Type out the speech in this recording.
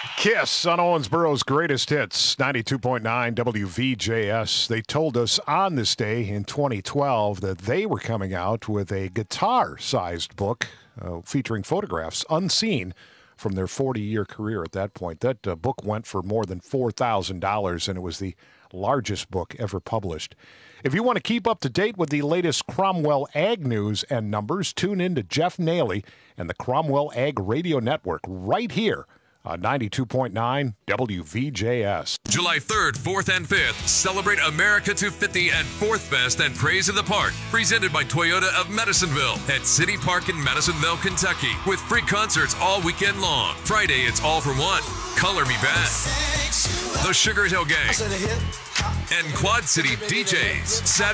Kiss on Owensboro's greatest hits, 92.9 WVJS. They told us on this day in 2012 that they were coming out with a guitar-sized book featuring photographs unseen from their 40-year career at that point. That book went for more than $4,000, and it was the largest book ever published. If you want to keep up to date with the latest Cromwell Ag news and numbers, tune in to Jeff Naley and the Cromwell Ag Radio Network right here on 92.9 WVJS. July 3rd, 4th, and 5th, celebrate America 250 at 4th Fest and Praise of the Park, presented by Toyota of Madisonville at City Park in Madisonville, Kentucky, with free concerts all weekend long. Friday, it's All for One, Color Me Bad, The Sugar Hill Gang, and Quad City DJs. Saturday